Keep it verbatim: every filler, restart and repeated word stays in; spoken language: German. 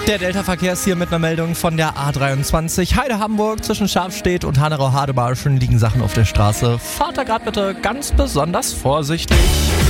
Der Delta-Verkehr ist hier mit einer Meldung von der A dreiundzwanzig. Heide Hamburg zwischen Schafstedt und Hanau-Hadebarschen liegen Sachen auf der Straße. Fahrt da gerade bitte ganz besonders vorsichtig.